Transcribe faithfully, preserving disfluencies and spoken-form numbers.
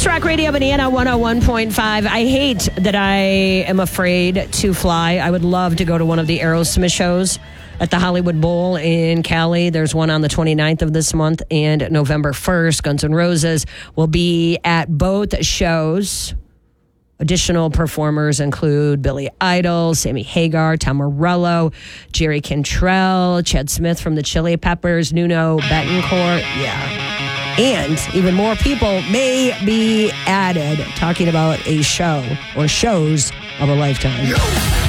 It's Rock Radio Banana one oh one point five. I hate that I am afraid to fly. I would love to go to one of the Aerosmith shows at the Hollywood Bowl in Cali. There's one on the twenty-ninth of this month, and November first. Guns N' Roses will be at both shows. Additional performers include Billy Idol, Sammy Hagar, Tom Morello, Jerry Cantrell, Chad Smith from the Chili Peppers, Nuno Betancourt. Yeah. And even more people may be added, talking about a show or shows of a lifetime.